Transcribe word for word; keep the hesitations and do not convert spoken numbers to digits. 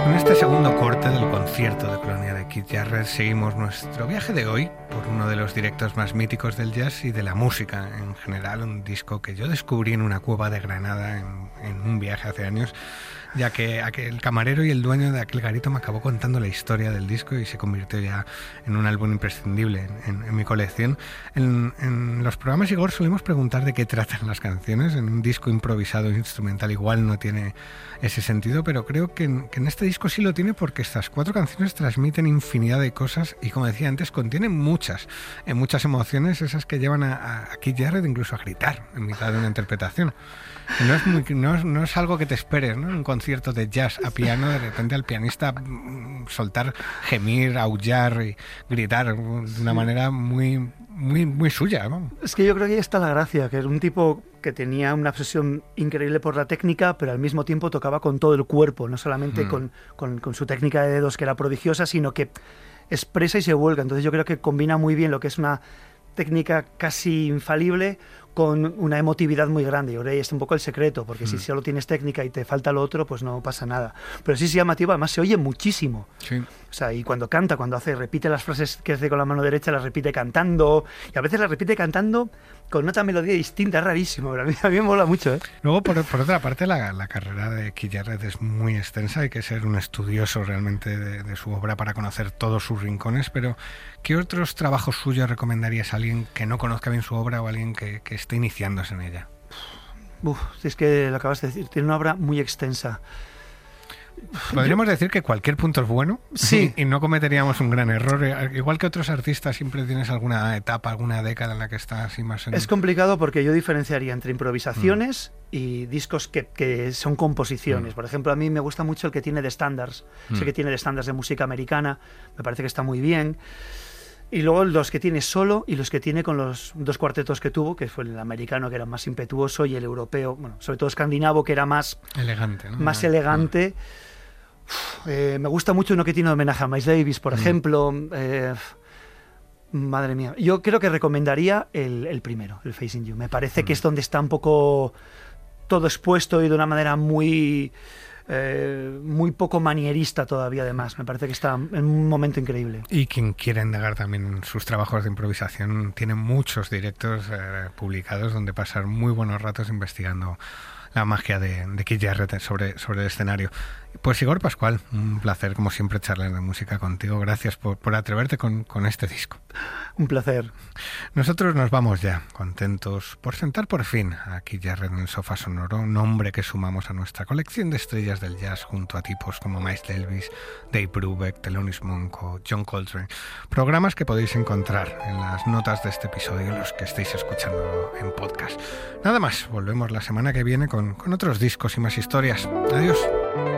En este segundo corte del concierto de Colonia de Keith Jarrett seguimos nuestro viaje de hoy por uno de los directos más míticos del jazz y de la música en general, un disco que yo descubrí en una cueva de Granada en, en un viaje hace años, ya que el camarero y el dueño de aquel garito me acabó contando la historia del disco y se convirtió ya en un álbum imprescindible en, en, en mi colección. En, en los programas Igor solemos preguntar de qué tratan las canciones. En un disco improvisado instrumental igual no tiene ese sentido, pero creo que en, que en este disco sí lo tiene, porque estas cuatro canciones transmiten infinidad de cosas y, como decía antes, contienen muchas, eh, muchas emociones, esas que llevan a, a Keith Jarrett incluso a gritar en mitad de una interpretación. No es, muy, no, es, no es algo que te esperes, ¿no? En un concierto de jazz a piano, de repente al pianista soltar, gemir, aullar y gritar de una manera muy, muy, muy suya, ¿no? Es que yo creo que ahí está la gracia, que era un tipo que tenía una obsesión increíble por la técnica, pero al mismo tiempo tocaba con todo el cuerpo, no solamente mm. con, con, con su técnica de dedos, que era prodigiosa, sino que expresa y se vuelca. Entonces yo creo que combina muy bien lo que es una técnica casi infalible con una emotividad muy grande. Y ahora ahí está un poco el secreto, porque mm. si solo tienes técnica y te falta lo otro, pues no pasa nada. Pero sí es llamativo, además se oye muchísimo. Sí. O sea, y cuando canta, cuando hace, repite las frases que hace con la mano derecha, las repite cantando, y a veces las repite cantando con otra melodía distinta, es rarísimo. A mí, a mí me mola mucho, ¿eh? Luego, por, por otra parte, la, la carrera de Keith Jarrett es muy extensa, hay que ser un estudioso realmente de, de su obra para conocer todos sus rincones, pero ¿qué otros trabajos suyos recomendarías a alguien que no conozca bien su obra o a alguien que, que esté iniciándose en ella? Uf, es que lo acabas de decir, tiene una obra muy extensa. Podríamos decir que cualquier punto es bueno, sí, y no cometeríamos un gran error. Igual que otros artistas, siempre tienes alguna etapa, alguna década en la que estás así más en... Es complicado porque yo diferenciaría entre improvisaciones mm. y discos que, que son composiciones. Mm. Por ejemplo, a mí me gusta mucho el que tiene de standards, mm. ese que tiene de standards de música americana, me parece que está muy bien. Y luego los que tiene solo y los que tiene con los dos cuartetos que tuvo, que fue el americano, que era más impetuoso, y el europeo, bueno, sobre todo escandinavo, que era más elegante, ¿no? Más elegante. Uf, eh, me gusta mucho uno que tiene homenaje a Miles Davis, por mm. ejemplo. Eh, madre mía. Yo creo que recomendaría el, el primero, el Facing You. Me parece mm. que es donde está un poco todo expuesto y de una manera muy... Eh, muy poco manierista todavía, además. Me parece que está en un momento increíble. Y quien quiera indagar también en sus trabajos de improvisación, tiene muchos directos eh, publicados donde pasar muy buenos ratos investigando la magia de, de Keith Jarrett sobre, sobre el escenario. Pues Igor Pascual, un placer como siempre charlar de música contigo. Gracias por, por atreverte con, con este disco. Un placer. Nosotros nos vamos ya, contentos por sentar por fin a Keith Jarrett en el sofá sonoro, nombre que sumamos a nuestra colección de estrellas del jazz junto a tipos como Miles Davis, Dave Brubeck, Thelonious Monk o John Coltrane. Programas que podéis encontrar en las notas de este episodio, los que estéis escuchando en podcast. Nada más, volvemos la semana que viene con, con otros discos y más historias. Adiós.